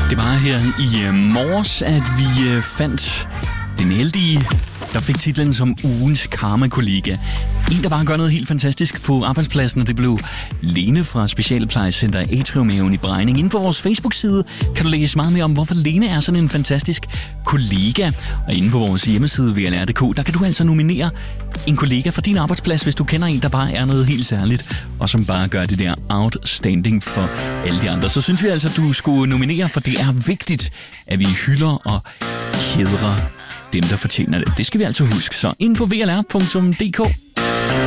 Det var her i morges, at vi fandt den heldige, der fik titlen som ugens karma-kollega. En, der bare gør noget helt fantastisk på arbejdspladsen, og det blev Lene fra Specialplejecenter Atriumhaven i Brejning. Inde på vores Facebook-side kan du læse meget mere om, hvorfor Lene er sådan en fantastisk kollega. Og inde på vores hjemmeside VLR.dk, der kan du altså nominere en kollega fra din arbejdsplads, hvis du kender en, der bare er noget helt særligt, og som bare gør det der outstanding for alle de andre. Så synes vi altså, at du skulle nominere, for det er vigtigt, at vi hylder og hædrer dem, der fortjener det. Det skal vi altså huske. Så ind på vrl.dk.